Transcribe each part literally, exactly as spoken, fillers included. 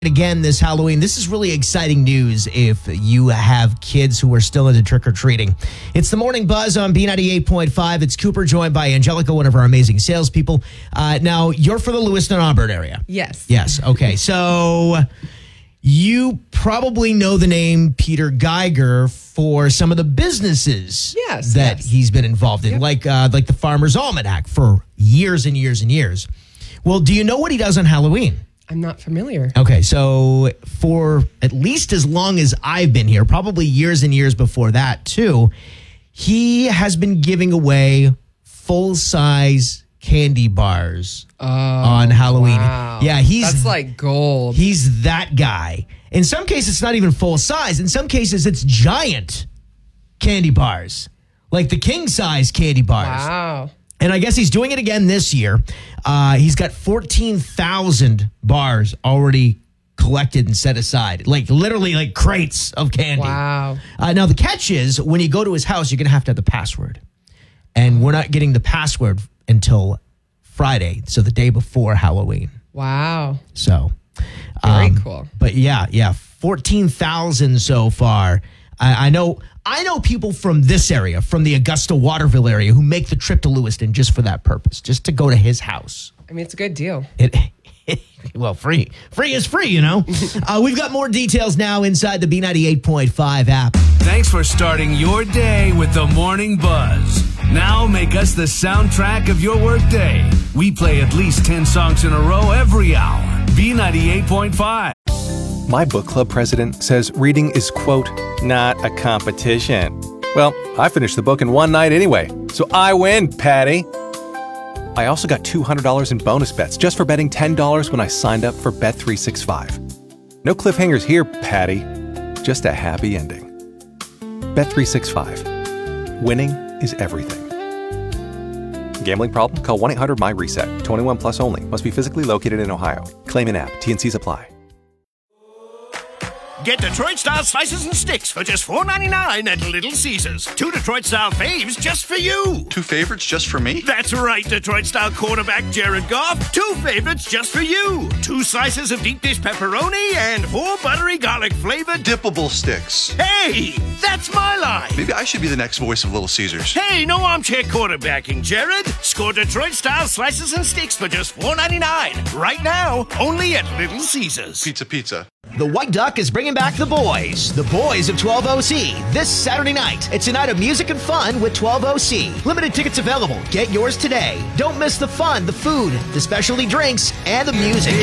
Again this Halloween. This is really exciting news if you have kids who are still into trick-or-treating. It's the Morning Buzz on B ninety-eight point five. It's Cooper, joined by Angelica, one of our amazing salespeople. Uh, now, you're for the Lewiston-Auburn area. Yes. Yes. Okay. So you probably know the name Peter Geiger for some of the businesses yes, that yes. he's been involved in, yep. like uh, like the Farmer's Almanac for years and years and years. Well, do you know what he does on Halloween? I'm not familiar. Okay, so for at least as long as I've been here, probably years and years before that too, he has been giving away full-size candy bars oh, on Halloween. Wow. Yeah, he's that's like gold. He's that guy. In some cases, it's not even full size. In some cases, it's giant candy bars, like the king-size candy bars. Wow. And I guess he's doing it again this year. Uh, he's got fourteen thousand bars already collected and set aside, like literally like crates of candy. Wow. Uh, now, the catch is when you go to his house, you're going to have to have the password. And we're not getting the password until Friday, so the day before Halloween. Wow. So. Very um, cool. But yeah, yeah, fourteen thousand so far. I, I know I know people from this area, from the Augusta Waterville area, who make the trip to Lewiston just for that purpose, just to go to his house. I mean, it's a good deal. It, well, free. Free is free, you know. uh, we've got more details now inside the B ninety-eight point five app. Thanks for starting your day with the Morning Buzz. Now make us the soundtrack of your workday. We play at least ten songs in a row every hour. B ninety-eight point five. My book club president says reading is, quote, not a competition. Well, I finished the book in one night anyway, so I win, Patty. I also got two hundred dollars in bonus bets just for betting ten dollars when I signed up for Bet three sixty-five. No cliffhangers here, Patty. Just a happy ending. Bet three sixty-five. Winning is everything. Gambling problem? Call one eight hundred M Y reset. twenty-one plus only. Must be physically located in Ohio. Claim in app. T and Cs apply. Get Detroit-style slices and sticks for just four ninety-nine at Little Caesars. Two Detroit-style faves just for you. Two favorites just for me? That's right, Detroit-style quarterback Jared Goff. Two favorites just for you. Two slices of deep dish pepperoni and four buttery garlic-flavored dippable sticks. Hey, that's my line. Maybe I should be the next voice of Little Caesars. Hey, no armchair quarterbacking, Jared. Score Detroit-style slices and sticks for just four ninety-nine. Right now, only at Little Caesars. Pizza, pizza. The White Duck is bringing back the boys, the boys of twelve O C, this Saturday night. It's a night of music and fun with twelve O C. Limited tickets available. Get yours today. Don't miss the fun, the food, the specialty drinks, and the music.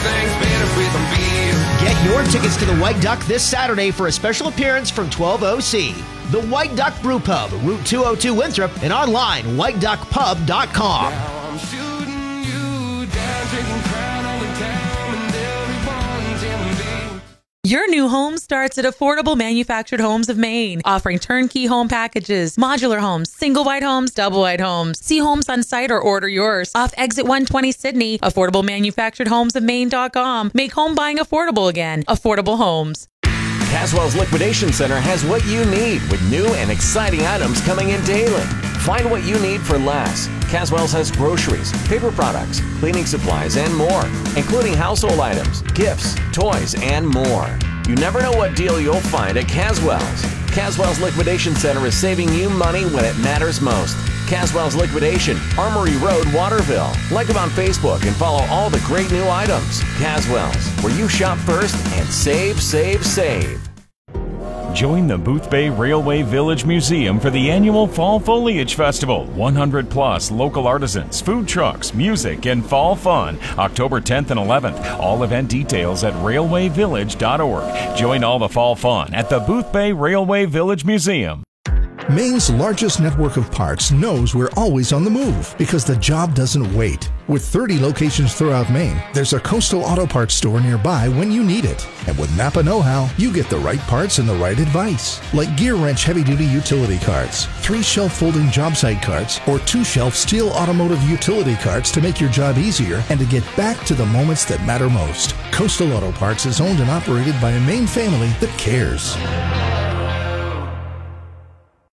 Get your tickets to the White Duck this Saturday for a special appearance from twelve O C. The White Duck Brew Pub, Route two oh two Winthrop, and online, white duck pub dot com. Now I'm shooting you down, drinking Crown all the time, and everyone's in me. Your new home starts at Affordable Manufactured Homes of Maine, offering turnkey home packages, modular homes, single wide homes, double wide homes. See homes on site or order yours. Off Exit one twenty Sydney, affordable manufactured homes of maine dot com. Make home buying affordable again. Affordable Homes. Caswell's Liquidation Center has what you need with new and exciting items coming in daily. Find what you need for less. Caswell's has groceries, paper products, cleaning supplies, and more, including household items, gifts, toys, and more. You never know what deal you'll find at Caswell's. Caswell's Liquidation Center is saving you money when it matters most. Caswell's Liquidation, Armory Road, Waterville. Like them on Facebook and follow all the great new items. Caswell's, where you shop first and save, save, save. Join the Boothbay Railway Village Museum for the annual Fall Foliage Festival. one hundred plus local artisans, food trucks, music, and fall fun. October tenth and eleventh. All event details at railway village dot org. Join all the fall fun at the Boothbay Railway Village Museum. Maine's largest network of parts knows we're always on the move because the job doesn't wait. With thirty locations throughout Maine, there's a Coastal Auto Parts store nearby when you need it. And with Napa Know-How, you get the right parts and the right advice. Like Gear Wrench heavy-duty utility carts, three shelf folding job site carts, or two shelf steel automotive utility carts to make your job easier and to get back to the moments that matter most. Coastal Auto Parts is owned and operated by a Maine family that cares. Inner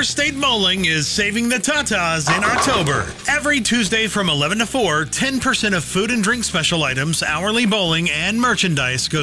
First State Bowling is saving the tatas in October. Every Tuesday from eleven to four, ten percent of food and drink special items, hourly bowling, and merchandise goes